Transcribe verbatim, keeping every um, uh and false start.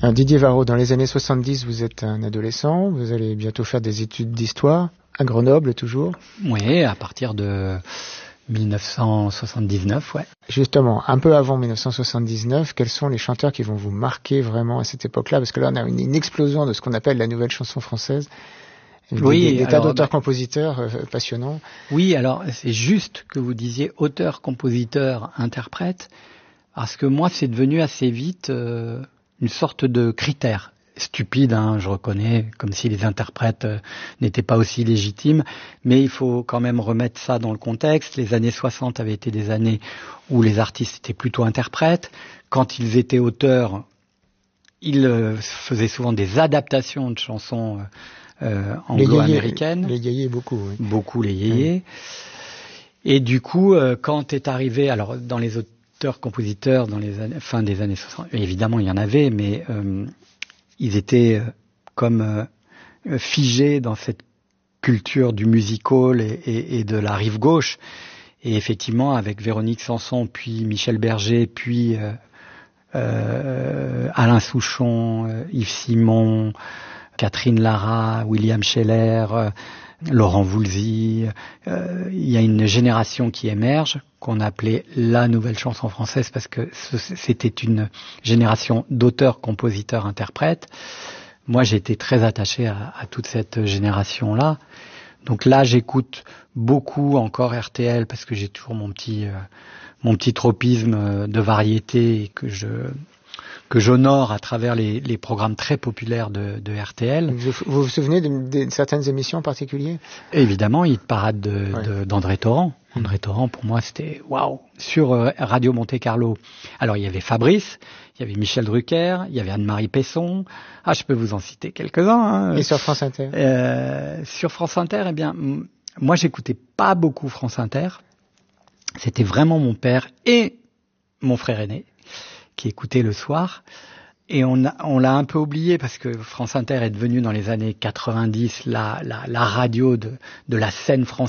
Alors, Didier Varro, dans les années soixante-dix, vous êtes un adolescent, vous allez bientôt faire des études d'histoire, à Grenoble toujours. Oui, à partir de dix-neuf cent soixante-dix-neuf, ouais. Justement, un peu avant dix-neuf cent soixante-dix-neuf, quels sont les chanteurs qui vont vous marquer vraiment à cette époque-là? Parce que là, on a une, une explosion de ce qu'on appelle la nouvelle chanson française. Oui, des, des tas alors, d'auteurs-compositeurs euh, passionnants. Oui, alors c'est juste que vous disiez auteur, compositeur, interprète, parce que moi c'est devenu assez vite euh, une sorte de critère. Stupide, hein, je reconnais, comme si les interprètes euh, n'étaient pas aussi légitimes, mais il faut quand même remettre ça dans le contexte. Les années soixante avaient été des années où les artistes étaient plutôt interprètes. Quand ils étaient auteurs, ils euh, faisaient souvent des adaptations de chansons euh, Euh, anglo-américaine. Les yéyés, beaucoup. Oui. Beaucoup les yéyés. Oui. Et du coup, euh, quand est arrivé, alors dans les auteurs-compositeurs, dans les années, fin des années soixante, évidemment il y en avait, mais euh, ils étaient euh, comme euh, figés dans cette culture du music-hall et, et, et de la rive gauche. Et effectivement, avec Véronique Sanson, puis Michel Berger, puis euh, euh, Alain Souchon, euh, Yves Simon, Catherine Lara, William Scheller, euh, Laurent Voulzy, euh, il y a une génération qui émerge, qu'on appelait la nouvelle chanson française, parce que c'était une génération d'auteurs, compositeurs, interprètes. Moi, j'ai été très attaché à, à toute cette génération-là. Donc là, j'écoute beaucoup encore R T L, parce que j'ai toujours mon petit, euh, mon petit tropisme de variété et que je... que j'honore à travers les, les programmes très populaires de, de R T L. Vous vous, vous souvenez de, de certaines émissions en particulier? Évidemment, Hit Parade de, ouais. de, d'André Torrent. André Torrent, pour moi, c'était waouh. Sur euh, Radio Monte Carlo, alors il y avait Fabrice, il y avait Michel Drucker, il y avait Anne-Marie Pesson. Ah, je peux vous en citer quelques-uns. Hein. Et sur France Inter euh, Sur France Inter, eh bien, m- moi, j'écoutais pas beaucoup France Inter. C'était vraiment mon père et mon frère aîné qui écoutait le soir, et on, a, on l'a un peu oublié parce que France Inter est devenue dans les années quatre-vingt-dix la, la, la radio de, de la scène française.